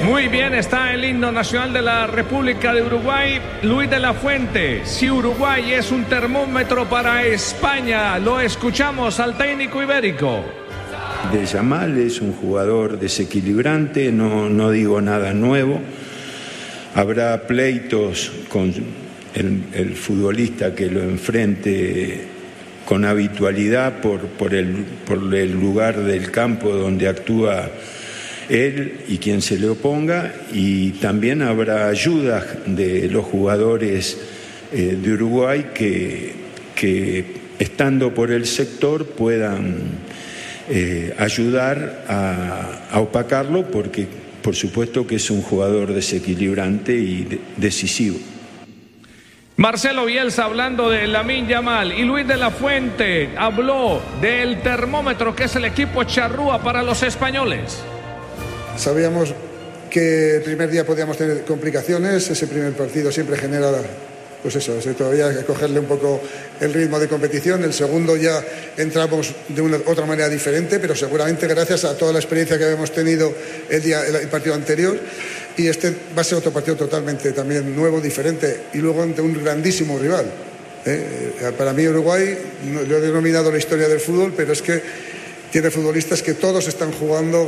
Muy bien, está el himno nacional de la República de Uruguay. Luis de la Fuente, si Uruguay es un termómetro para España, lo escuchamos al técnico ibérico. De Yamal es un jugador desequilibrante, no digo nada nuevo. Habrá pleitos con el futbolista que lo enfrente con habitualidad por el lugar del campo donde actúa él y quien se le oponga, y también habrá ayudas de los jugadores de Uruguay que estando por el sector puedan ayudar a opacarlo, porque por supuesto que es un jugador desequilibrante y decisivo. Marcelo Bielsa hablando de Lamine Yamal, y Luis de la Fuente habló del termómetro que es el equipo charrúa para los españoles. Sabíamos que el primer día podíamos tener complicaciones, ese primer partido siempre genera, pues eso, todavía hay que cogerle un poco el ritmo de competición. El segundo ya entramos de otra manera diferente, pero seguramente gracias a toda la experiencia que habíamos tenido el partido anterior, y este va a ser otro partido totalmente también nuevo, diferente, y luego ante un grandísimo rival. Para mí Uruguay, lo he denominado la historia del fútbol, pero es que tiene futbolistas que todos están jugando